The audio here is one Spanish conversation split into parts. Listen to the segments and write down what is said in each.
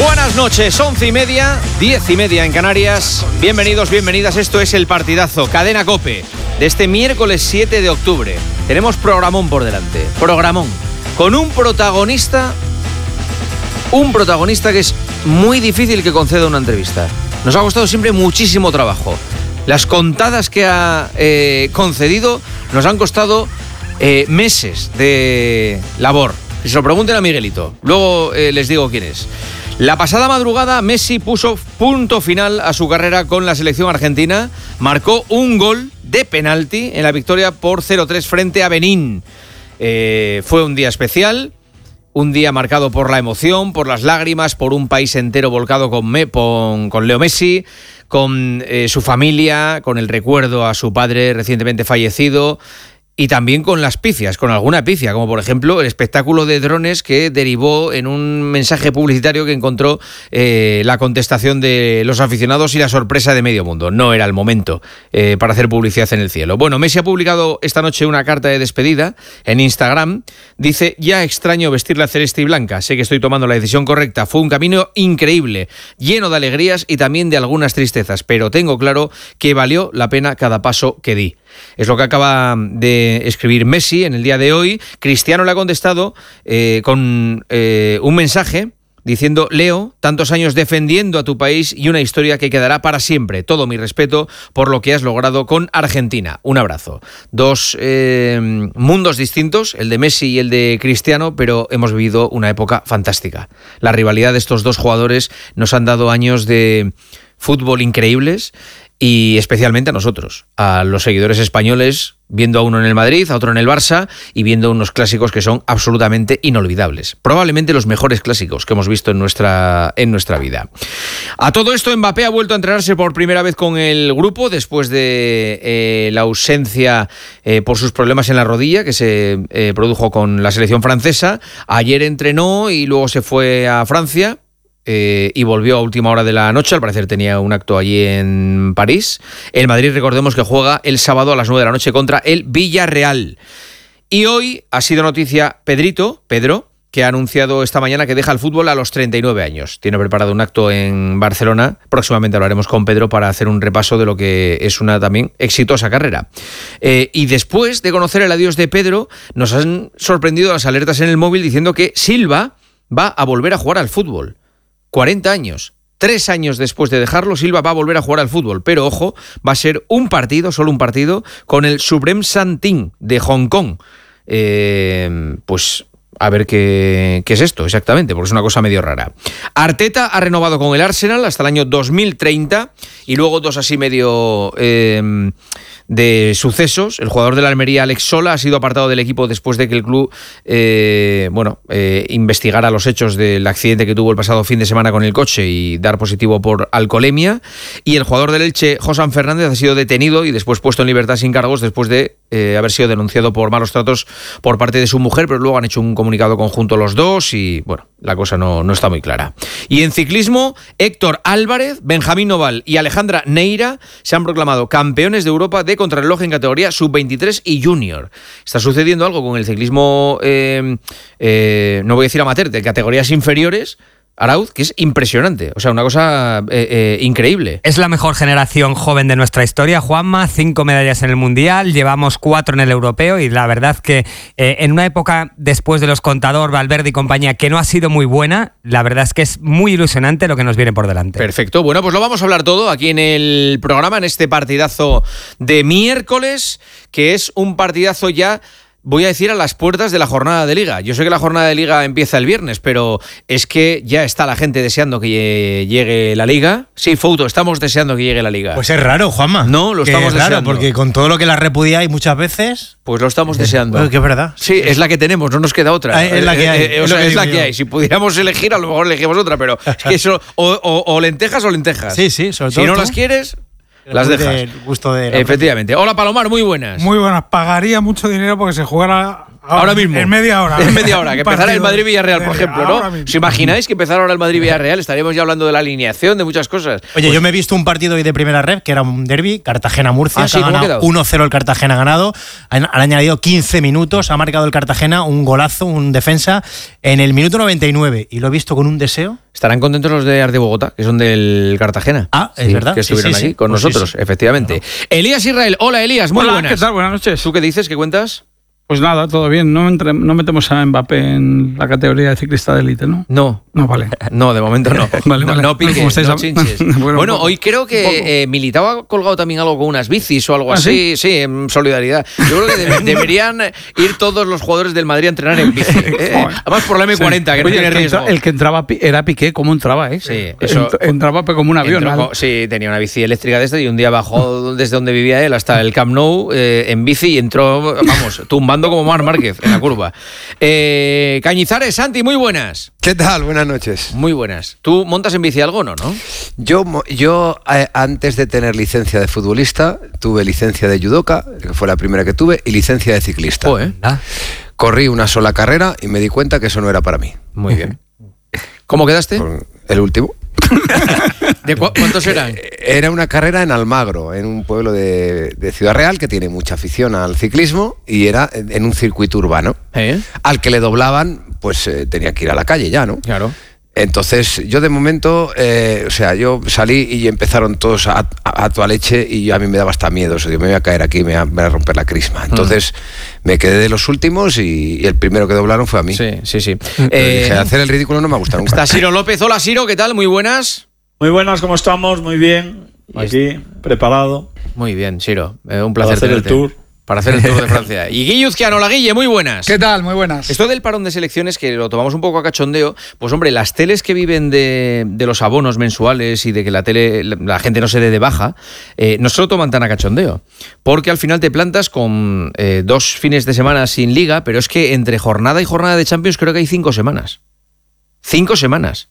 Buenas noches, 11:30, 10:30 en Canarias. Bienvenidos, bienvenidas. Esto es El Partidazo, Cadena COPE, de este miércoles 7 de octubre. Tenemos programón por delante, programón, con un protagonista que es muy difícil que conceda una entrevista. Nos ha costado siempre muchísimo trabajo. Las contadas que ha concedido nos han costado meses de labor. Que se lo pregunten a Miguelito, luego les digo quién es. La pasada madrugada Messi puso punto final a su carrera con la selección argentina, marcó un gol de penalti en la victoria por 0-3 frente a Benín. Fue un día especial, un día marcado por la emoción, por las lágrimas, por un país entero volcado con Leo Messi, con su familia, con el recuerdo a su padre recientemente fallecido. Y también con las pifias, con alguna pifia, como por ejemplo el espectáculo de drones que derivó en un mensaje publicitario que encontró la contestación de los aficionados y la sorpresa de medio mundo. No era el momento para hacer publicidad en el cielo. Bueno, Messi ha publicado esta noche una carta de despedida en Instagram. Dice: ya extraño vestir la celeste y blanca, sé que estoy tomando la decisión correcta, fue un camino increíble, lleno de alegrías y también de algunas tristezas, pero tengo claro que valió la pena cada paso que di. Es lo que acaba de escribir Messi en el día de hoy. Cristiano le ha contestado con un mensaje diciendo: Leo, tantos años defendiendo a tu país y una historia que quedará para siempre. Todo mi respeto por lo que has logrado con Argentina. Un abrazo. Dos mundos distintos, el de Messi y el de Cristiano, pero hemos vivido una época fantástica. La rivalidad de estos dos jugadores nos han dado años de fútbol increíbles. Y especialmente a nosotros, a los seguidores españoles, viendo a uno en el Madrid, a otro en el Barça y viendo unos clásicos que son absolutamente inolvidables. Probablemente los mejores clásicos que hemos visto en nuestra vida. A todo esto, Mbappé ha vuelto a entrenarse por primera vez con el grupo después de la ausencia por sus problemas en la rodilla que se produjo con la selección francesa. Ayer entrenó y luego se fue a Francia. Y volvió a última hora de la noche. Al parecer tenía un acto allí en París. El Madrid, recordemos que juega el sábado a las 9 de la noche contra el Villarreal. Y hoy ha sido noticia Pedro, que ha anunciado esta mañana que deja el fútbol a los 39 años. Tiene preparado un acto en Barcelona. Próximamente hablaremos con Pedro para hacer un repaso de lo que es una también exitosa carrera. Y después de conocer el adiós de Pedro, nos han sorprendido las alertas en el móvil diciendo que Silva va a volver a jugar al fútbol. 40 años, 3 años después de dejarlo, Silva va a volver a jugar al fútbol. Pero ojo, va a ser un partido, solo un partido, con el Supreme Sandteam de Hong Kong. Pues a ver qué es esto exactamente, porque es una cosa medio rara. Arteta ha renovado con el Arsenal hasta el año 2030 y luego dos así medio de sucesos. El jugador de la Almería, Alex Sola, ha sido apartado del equipo después de que el club investigara los hechos del accidente que tuvo el pasado fin de semana con el coche y dar positivo por alcoholemia. Y el jugador del Elche, Josán Fernández, ha sido detenido y después puesto en libertad sin cargos después de haber sido denunciado por malos tratos por parte de su mujer, pero luego han hecho un comunicado conjunto los dos y bueno, la cosa no está muy clara. Y en ciclismo, Héctor Álvarez, Benjamín Noval y Alejandra Neira se han proclamado campeones de Europa de contrarreloj en categoría sub-23 y junior. Está sucediendo algo con el ciclismo, no voy a decir amateur, de categorías inferiores, Arauz, que es impresionante, o sea, una cosa increíble. Es la mejor generación joven de nuestra historia, Juanma, 5 medallas en el Mundial, llevamos 4 en el Europeo y la verdad que en una época después de los Contador, Valverde y compañía que no ha sido muy buena, la verdad es que es muy ilusionante lo que nos viene por delante. Perfecto, bueno, pues lo vamos a hablar todo aquí en el programa, en este partidazo de miércoles, que es un partidazo ya, voy a decir, a las puertas de la jornada de Liga. Yo sé que la jornada de Liga empieza el viernes, pero es que ya está la gente deseando que llegue la Liga. Sí, Fouto, estamos deseando que llegue la Liga. Pues es raro, Juanma. No, lo estamos deseando. Raro, porque con todo lo que la repudiáis muchas veces... Pues lo estamos deseando. Pues que es verdad. Sí, es la que tenemos, no nos queda otra. Es la que hay. Es la que hay. Si pudiéramos elegir, a lo mejor elegimos otra, pero es que eso, o lentejas o lentejas. Sí, sobre todo. Si no las quieres... Las dejas. El gusto de efectivamente. Hola, Palomar, muy buenas. Muy buenas. Pagaría mucho dinero porque se jugara Ahora mismo. En media hora. En media hora. Que empezara el Madrid-Villarreal, por ejemplo, ¿no? ¿Os imagináis que empezara ahora el Madrid-Villarreal? Estaríamos ya hablando de la alineación, de muchas cosas. Oye, yo me he visto un partido hoy de primera red, que era un derbi, Cartagena-Murcia, sí, que ha ganado 1-0 el Cartagena ganado. Han añadido 15 minutos, ha marcado el Cartagena un golazo, un defensa, en el minuto 99. Y lo he visto con un deseo. Estarán contentos los de Arte Bogotá, que son del Cartagena. Es verdad. Que estuvieron aquí con nosotros, efectivamente. Claro. Elías Israel. Hola, Elías. Muy buenas. ¿Qué tal? Buenas noches. ¿Tú qué dices? ¿Qué cuentas? Pues nada, todo bien. No metemos a Mbappé en la categoría de ciclista de élite, ¿no? No. No, vale. No, de momento no. Vale. No piques, no chinches. Bueno, hoy creo que Militao ha colgado también algo con unas bicis o algo así. Sí, en solidaridad. Yo creo que deberían ir todos los jugadores del Madrid a entrenar en bici. Además por la M40, que no tiene riesgo. El que entraba era Piqué, ¿cómo entraba? Sí, eso. Entraba como un avión. Sí, tenía una bici eléctrica de esta y un día bajó desde donde vivía él hasta el Camp Nou en bici y entró, vamos, tumbando como Marc Márquez en la curva. Cañizares, Santi, muy buenas. ¿Qué tal? Buenas noches. Muy buenas. ¿Tú montas en bici algo, no? Yo antes de tener licencia de futbolista, tuve licencia de judoka, que fue la primera que tuve, y licencia de ciclista. Corrí una sola carrera y me di cuenta que eso no era para mí. Muy bien. ¿Cómo quedaste? El último. ¿De cuántos eran? Era una carrera en Almagro, en un pueblo de Ciudad Real que tiene mucha afición al ciclismo, y era en un circuito urbano. Al que le doblaban, pues tenía que ir a la calle ya, ¿no? Claro. Entonces, yo de momento, yo salí y empezaron todos a toda leche y a mí me daba hasta miedo. Yo me voy a caer aquí, me voy a romper la crisma. Entonces, me quedé de los últimos y el primero que doblaron fue a mí. Sí. Dije, hacer el ridículo no me gusta nunca. Está Ciro López. Hola, Ciro, ¿qué tal? Muy buenas. Muy buenas, ¿cómo estamos? Muy bien. Aquí, preparado. Muy bien, Ciro. Un placer para hacer el tour. Para hacer el Tour de Francia. Y Guille Uzquiano, la Guille, muy buenas. ¿Qué tal? Muy buenas. Esto del parón de selecciones, que lo tomamos un poco a cachondeo, pues hombre, las teles que viven de los abonos mensuales y de que la gente no se dé de baja, no se lo toman tan a cachondeo. Porque al final te plantas con 2 fines de semana sin liga, pero es que entre jornada y jornada de Champions creo que hay 5 semanas. 5 semanas.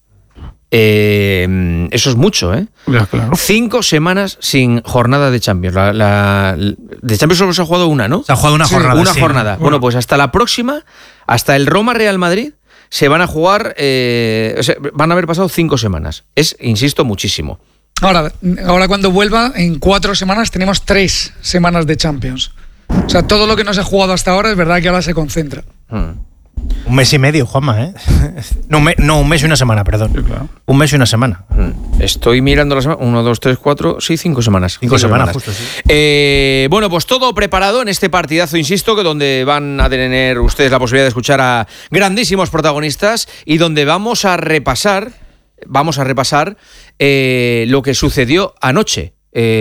Eso es mucho, ¿eh? Ya, claro. 5 semanas sin jornada de Champions. De Champions solo se ha jugado una, ¿no? Se ha jugado una jornada. Una jornada. Bueno, pues hasta la próxima, hasta el Roma-Real Madrid, se van a jugar, van a haber pasado 5 semanas. Es, insisto, muchísimo. Ahora cuando vuelva, en 4 semanas tenemos 3 semanas de Champions. O sea, todo lo que no se ha jugado hasta ahora es verdad que ahora se concentra. Un mes y medio, Juanma, ¿eh? No, un mes y una semana, perdón. Sí, claro. Un mes y una semana. Estoy mirando la semana. 1, 2, 3, 4, sí, 5 semanas. 5 semanas, justo, sí. Bueno, pues todo preparado en este partidazo, insisto, que donde van a tener ustedes la posibilidad de escuchar a grandísimos protagonistas y donde vamos a repasar lo que sucedió anoche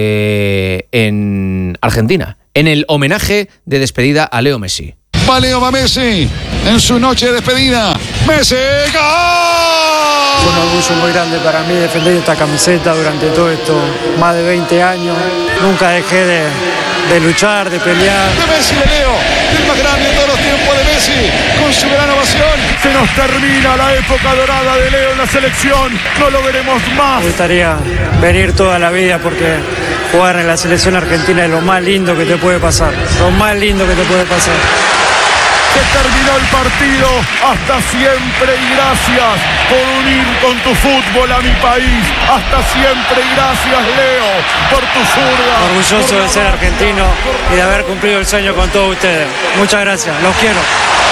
en Argentina, en el homenaje de despedida a Leo Messi. Va Leo, va Messi en su noche de despedida. ¡Messi! ¡Gol! Fue un orgullo muy grande para mí defender esta camiseta durante todo esto, más de 20 años. Nunca dejé de luchar, de pelear. De Messi, de Leo, el más grande de todos los tiempos de Messi, con su gran ovación. Se nos termina la época dorada de Leo en la selección, no lo veremos más. Me gustaría venir toda la vida porque jugar en la selección argentina es lo más lindo que te puede pasar. Lo más lindo que te puede pasar. Se terminó el partido, hasta siempre y gracias por unir con tu fútbol a mi país. Hasta siempre y gracias, Leo, por tu zurda. Orgulloso de ser argentino y de haber cumplido el sueño con todos ustedes. Muchas gracias, los quiero.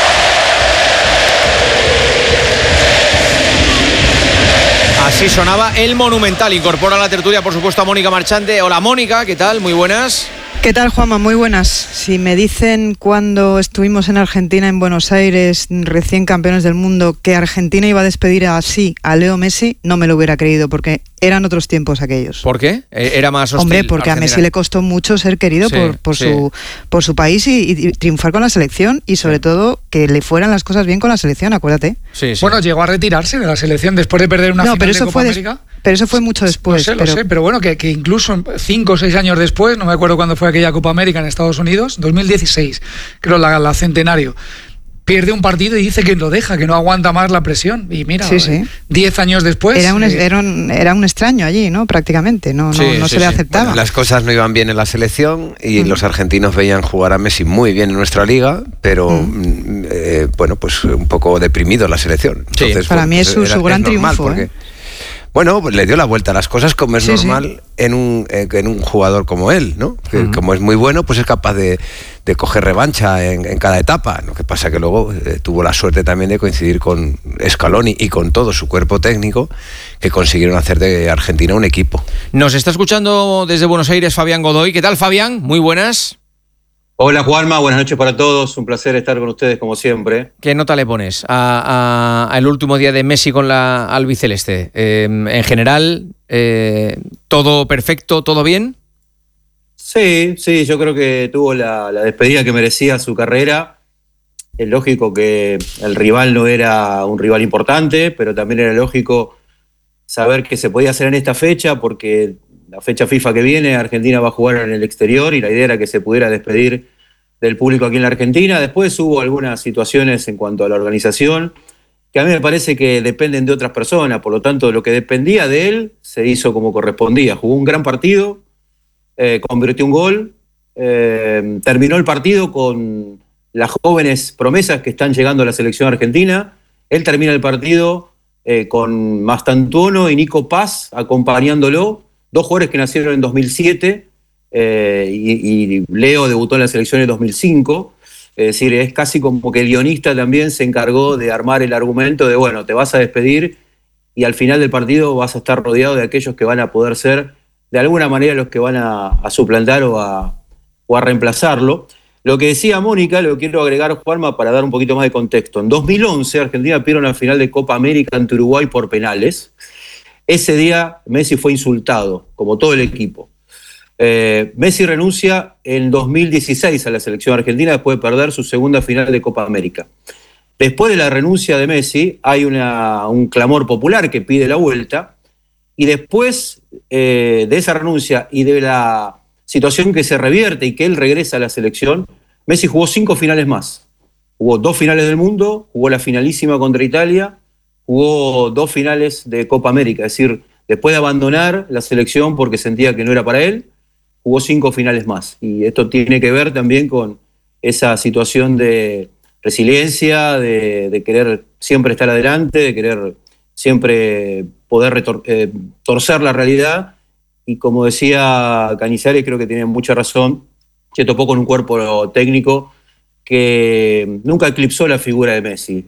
Así sonaba el Monumental. Incorpora a la tertulia, por supuesto, a Mónica Marchante. Hola, Mónica, ¿qué tal? Muy buenas. ¿Qué tal, Juanma? Muy buenas. Si me dicen cuando estuvimos en Argentina, en Buenos Aires, recién campeones del mundo, que Argentina iba a despedir así a Leo Messi, no me lo hubiera creído, porque eran otros tiempos aquellos. ¿Por qué? Era más hostil. Hombre, porque Argentina. A Messi le costó mucho ser querido por su país y triunfar con la selección y sobre todo que le fueran las cosas bien con la selección, acuérdate. Sí. Bueno, llegó a retirarse de la selección después de perder una final de Copa América. Pero eso fue mucho después. Lo sé, pero bueno, que incluso 5 o 6 años después, no me acuerdo cuándo fue aquella Copa América en Estados Unidos, 2016, creo la centenario. pierde un partido y dice que lo deja, que no aguanta más la presión. Y mira, Sí. 10 años después... Era un extraño allí, ¿no? Prácticamente, no se le aceptaba. Bueno, las cosas no iban bien en la selección y los argentinos veían jugar a Messi muy bien en nuestra liga, pero bueno, pues un poco deprimido la selección. Entonces, para mí es su gran triunfo. Porque, bueno, pues le dio la vuelta a las cosas como es normal en un jugador como él, ¿no? Que como es muy bueno, pues es capaz de coger revancha en cada etapa. Lo que pasa que luego tuvo la suerte también de coincidir con Scaloni y con todo su cuerpo técnico, que consiguieron hacer de Argentina un equipo. Nos está escuchando desde Buenos Aires Fabián Godoy. ¿Qué tal, Fabián? Muy buenas. Hola Juanma, buenas noches para todos, un placer estar con ustedes como siempre. ¿Qué nota le pones al último día de Messi con la albiceleste? En general, ¿todo perfecto, todo bien? Sí, yo creo que tuvo la despedida que merecía su carrera. Es lógico que el rival no era un rival importante, pero también era lógico saber que se podía hacer en esta fecha, porque la fecha FIFA que viene, Argentina va a jugar en el exterior y la idea era que se pudiera despedir del público aquí en la Argentina. Después hubo algunas situaciones en cuanto a la organización que a mí me parece que dependen de otras personas, por lo tanto lo que dependía de él se hizo como correspondía. Jugó un gran partido, convirtió un gol, terminó el partido con las jóvenes promesas que están llegando a la selección argentina. Él termina el partido con Mastantuono y Nico Paz acompañándolo, dos jugadores que nacieron en 2007, y Leo debutó en la selección en 2005. Es decir, es casi como que el guionista también se encargó de armar el argumento de, bueno, te vas a despedir y al final del partido vas a estar rodeado de aquellos que van a poder ser de alguna manera los que van a suplantar o a reemplazarlo. Lo que decía Mónica, lo quiero agregar, Juanma, para dar un poquito más de contexto. En 2011 Argentina pierde una final de Copa América ante Uruguay por penales. Ese día Messi fue insultado, como todo el equipo. Messi renuncia en 2016 a la selección argentina después de perder su segunda final de Copa América. Después de la renuncia de Messi hay un clamor popular que pide la vuelta, y después de esa renuncia y de la situación que se revierte y que él regresa a la selección, Messi jugó 5 finales más. Jugó 2 finales del mundo, jugó la finalísima contra Italia, jugó 2 finales de Copa América. Es decir, después de abandonar la selección porque sentía que no era para él, jugó 5 finales más. Y esto tiene que ver también con esa situación de resiliencia, de querer siempre estar adelante, de querer siempre poder torcer la realidad. Y como decía Canizares, creo que tiene mucha razón, se topó con un cuerpo técnico que nunca eclipsó la figura de Messi.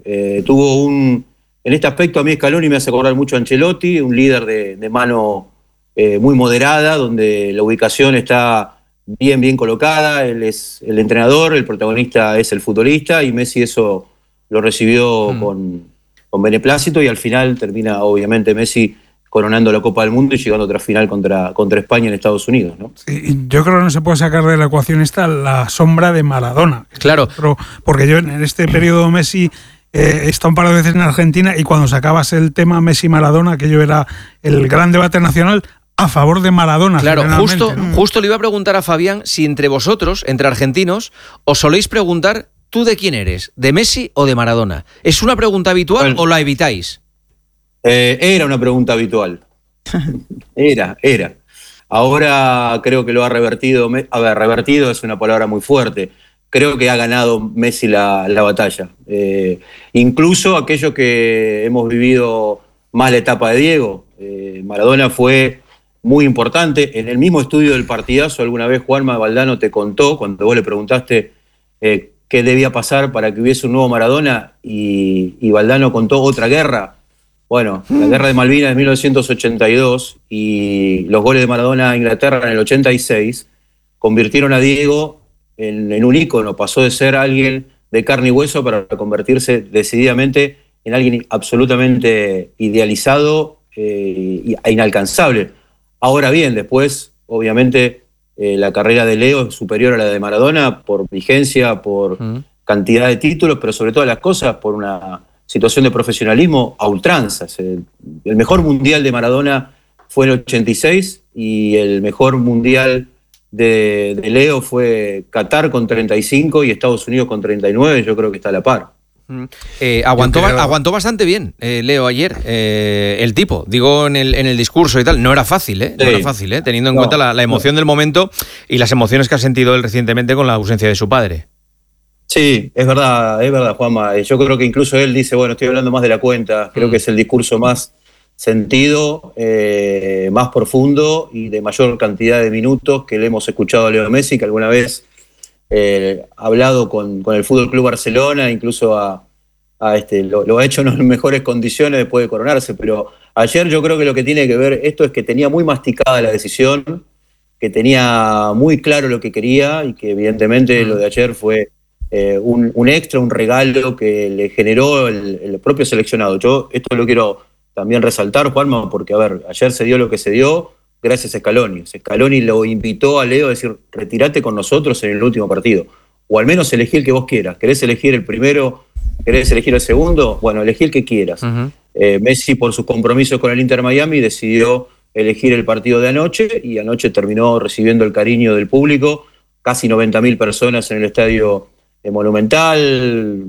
En este aspecto a mí Scaloni me hace acordar mucho a Ancelotti, un líder de mano muy moderada, donde la ubicación está bien colocada. Él es el entrenador, el protagonista es el futbolista, y Messi eso lo recibió con beneplácito, y al final termina obviamente Messi coronando la Copa del Mundo y llegando a otra final contra España en Estados Unidos, ¿no? Sí, yo creo que no se puede sacar de la ecuación la sombra de Maradona. Claro. Porque yo en este periodo Messi he estado un par de veces en Argentina, y cuando sacabas el tema Messi-Maradona, aquello era el gran debate nacional a favor de Maradona. Claro, justo le iba a preguntar a Fabián si entre vosotros, entre argentinos, os soléis preguntar, ¿tú de quién eres? ¿De Messi o de Maradona? ¿Es una pregunta habitual o la evitáis? Era una pregunta habitual. Era. Ahora creo que lo ha revertido. A ver, revertido es una palabra muy fuerte. Creo que ha ganado Messi la batalla. Incluso aquellos que hemos vivido más la etapa de Diego. Maradona fue muy importante. En el mismo estudio del partidazo, alguna vez Juanma Valdano te contó, cuando vos le preguntaste qué debía pasar para que hubiese un nuevo Maradona, y Valdano contó otra guerra. Bueno, la guerra de Malvinas de 1982 y los goles de Maradona a Inglaterra en el 86 convirtieron a Diego en un ícono. Pasó de ser alguien de carne y hueso para convertirse decididamente en alguien absolutamente idealizado e inalcanzable. Ahora bien, después, obviamente, la carrera de Leo es superior a la de Maradona por vigencia, por cantidad de títulos, pero sobre todas las cosas por una situación de profesionalismo a ultranzas. El mejor mundial de Maradona fue en el 86 y el mejor mundial de Leo fue Qatar con 35 y Estados Unidos con 39. Yo creo que está a la par. Aguantó bastante bien, Leo, ayer, el tipo, digo en el discurso y tal. No era fácil, ¿eh? No era fácil, ¿eh? Teniendo en cuenta la emoción del momento y las emociones que ha sentido él recientemente con la ausencia de su padre. Sí, es verdad, Juanma. Yo creo que incluso él dice, bueno, estoy hablando más de la cuenta. Creo que es el discurso más sentido, más profundo y de mayor cantidad de minutos que le hemos escuchado a Leo Messi, que alguna vez ha hablado con el Fútbol Club Barcelona, incluso lo ha hecho en mejores condiciones después de coronarse. Pero ayer yo creo que lo que tiene que ver esto es que tenía muy masticada la decisión, que tenía muy claro lo que quería y que evidentemente lo de ayer fue un extra, un regalo que le generó el propio seleccionado. Yo esto lo quiero también resaltar, Juanma, porque, a ver, ayer se dio lo que se dio gracias a Scaloni. Scaloni lo invitó a Leo a decir, retírate con nosotros en el último partido, o al menos elegí el que vos quieras. ¿Querés elegir el primero? ¿Querés elegir el segundo? Bueno, elegí el que quieras. Messi, por sus compromisos con el Inter Miami, decidió elegir el partido de anoche, y anoche terminó recibiendo el cariño del público, casi 90.000 personas en el estadio Monumental,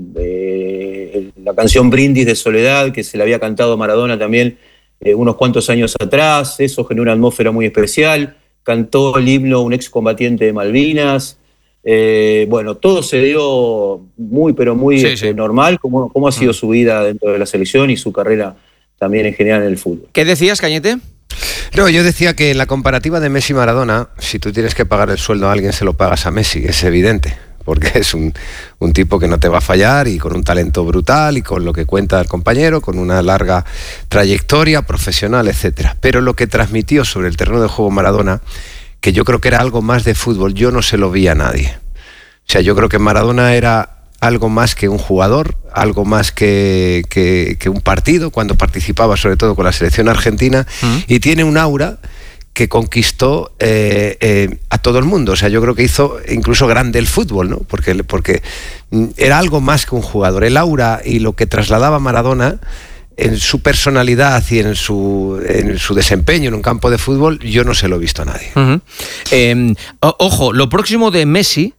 la canción Brindis de Soledad, que se le había cantado Maradona también unos cuantos años atrás, eso generó una atmósfera muy especial. Cantó el himno un excombatiente de Malvinas. Bueno, todo se dio muy, pero muy normal, como ha sido su vida dentro de la selección y su carrera también en general en el fútbol. ¿Qué decías, Cañete? No, yo decía que en la comparativa de Messi y Maradona, si tú tienes que pagar el sueldo a alguien, se lo pagas a Messi, es evidente. Porque es un tipo que no te va a fallar y con un talento brutal y con lo que cuenta el compañero, con una larga trayectoria profesional, etcétera. Pero lo que transmitió sobre el terreno de juego Maradona, que yo creo que era algo más de fútbol, yo no se lo vi a nadie. O sea, yo creo que Maradona era algo más que un jugador, algo más que un partido, cuando participaba sobre todo con la selección argentina, y tiene un aura que conquistó a todo el mundo. O sea, yo creo que hizo incluso grande el fútbol, ¿no? Porque era algo más que un jugador. El aura y lo que trasladaba Maradona en su personalidad y en su desempeño en un campo de fútbol, yo no se lo he visto a nadie. Ojo, lo próximo de Messi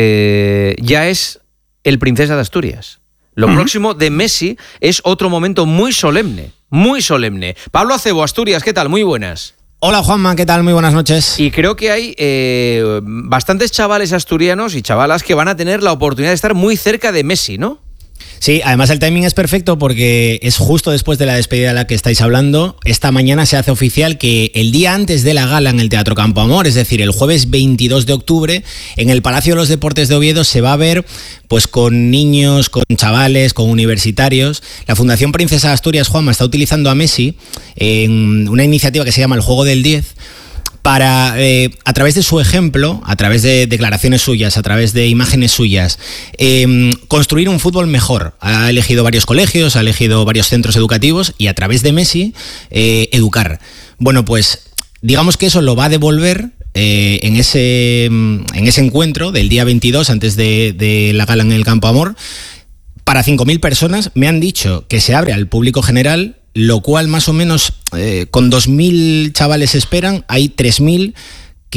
ya es el Princesa de Asturias. Lo próximo de Messi es otro momento muy solemne, muy solemne. Pablo Acebo, Asturias, ¿qué tal? Muy buenas. Hola Juanma, ¿qué tal? Muy buenas noches. Y creo que hay bastantes chavales asturianos y chavalas que van a tener la oportunidad de estar muy cerca de Messi, ¿no? Sí, además el timing es perfecto porque es justo después de la despedida de la que estáis hablando. Esta mañana se hace oficial que el día antes de la gala en el Teatro Campo Amor, es decir, el jueves 22 de octubre, en el Palacio de los Deportes de Oviedo se va a ver pues con niños, con chavales, con universitarios. La Fundación Princesa de Asturias, Juanma, está utilizando a Messi en una iniciativa que se llama el Juego del 10 para, a través de su ejemplo, a través de declaraciones suyas, a través de imágenes suyas, construir un fútbol mejor. Ha elegido varios colegios, ha elegido varios centros educativos y a través de Messi, educar. Bueno, pues digamos que eso lo va a devolver en ese encuentro del día 22, antes de la gala en el Campo Amor, para 5.000 personas. Me han dicho que se abre al público general, lo cual más o menos con 2.000 chavales esperan, hay 3.000